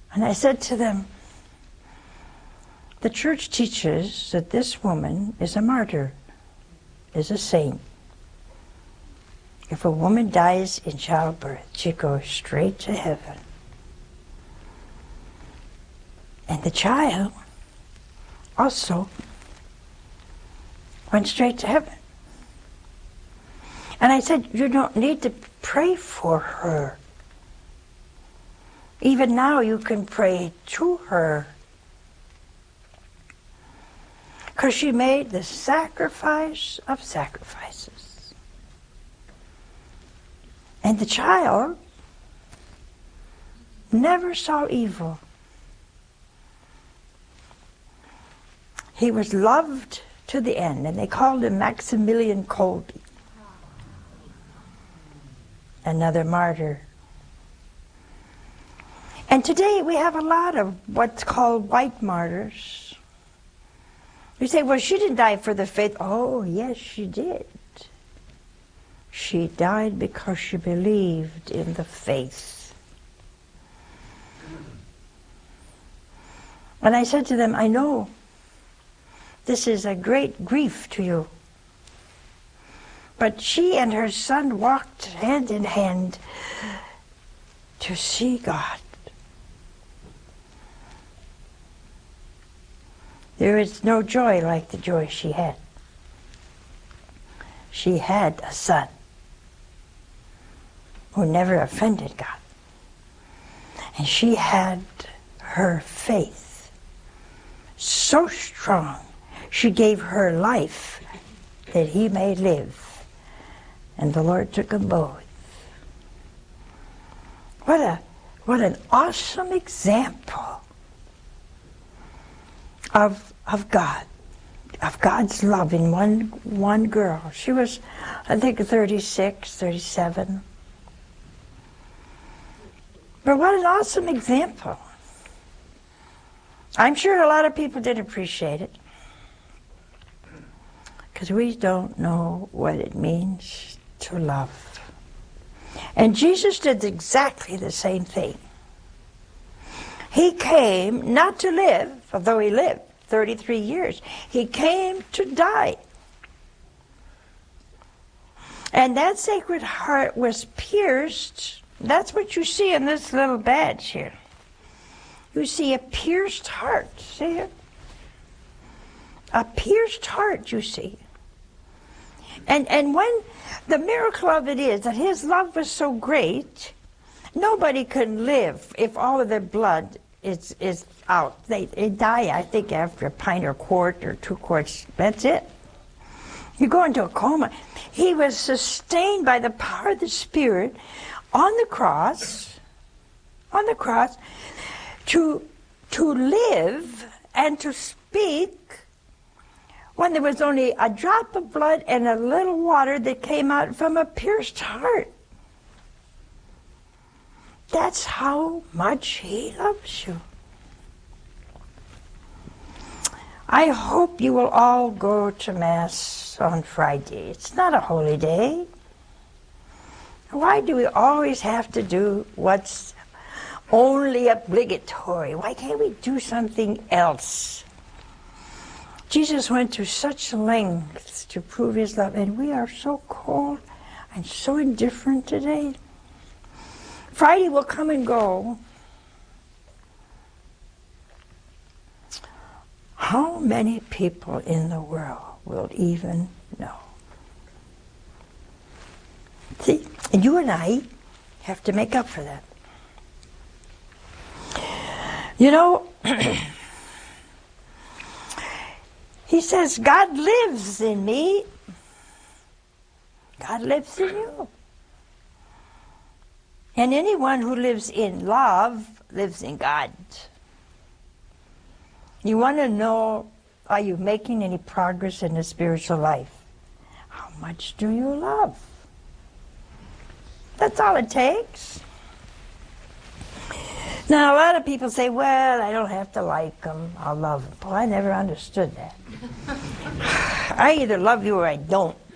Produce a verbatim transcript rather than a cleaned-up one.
And I said to them, the church teaches that this woman is a martyr, is a saint. If a woman dies in childbirth, she goes straight to heaven. And the child also went straight to heaven. And I said, you don't need to pray for her. Even now you can pray to her. Because she made the sacrifice of sacrifices. And the child never saw evil. He was loved to the end, and they called him Maximilian Kolbe. Another martyr. And today we have a lot of what's called white martyrs. You say, well, she didn't die for the faith. Oh, yes, she did. She died because she believed in the faith. And I said to them, I know this is a great grief to you. But she and her son walked hand in hand to see God. There is no joy like the joy she had. She had a son who never offended God. And she had her faith so strong, she gave her life that he may live. And the Lord took them both. What a what an awesome example of of God, of God's love in one one girl. She was, I think, thirty-six, thirty-seven. But what an awesome example. I'm sure a lot of people did appreciate it, because we don't know what it means to love. And Jesus did exactly the same thing. He came not to live, although he lived thirty-three years. He came to die. And that Sacred Heart was pierced. That's what you see in this little badge here. You see a pierced heart. See it? A pierced heart, you see. And and when the miracle of it is that his love was so great, nobody can live if all of their blood is is out. They, they die, I think, after a pint or quart or two quarts. That's it. You go into a coma. He was sustained by the power of the Spirit on the cross, on the cross, to to live and to speak when there was only a drop of blood and a little water that came out from a pierced heart. That's how much he loves you. I hope you will all go to Mass on Friday. It's not a holy day. Why do we always have to do what's only obligatory? Why can't we do something else? Jesus went to such lengths to prove his love, and we are so cold and so indifferent today. Friday will come and go. How many people in the world will even know? See, and you and I have to make up for that. You know, he says, God lives in me. God lives in you. And anyone who lives in love lives in God. You want to know, are you making any progress in the spiritual life? How much do you love? That's all it takes. Now, a lot of people say, well, I don't have to like them, I'll love them. Well, I never understood that. I either love you or I don't.